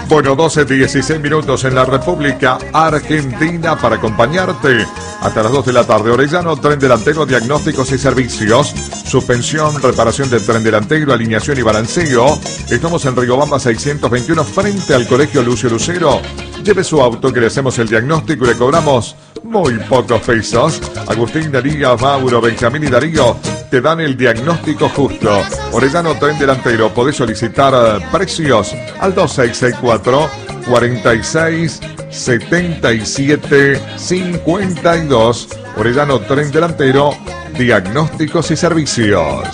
Bueno, 12:16 minutos en la República Argentina para acompañarte hasta las 2 de la tarde. Orellano, tren delantero, diagnósticos y servicios. Suspensión, reparación del tren delantero, alineación y balanceo. Estamos en Riobamba 621 frente al Colegio Lucio Lucero. Lleve su auto que le hacemos el diagnóstico y le cobramos muy pocos pesos. Agustín, Darío, Mauro, Benjamín y Darío te dan el diagnóstico justo. Orellano, tren delantero. Podés solicitar precios al 2664 46 77 52. Orellano, tren delantero, diagnósticos y servicios.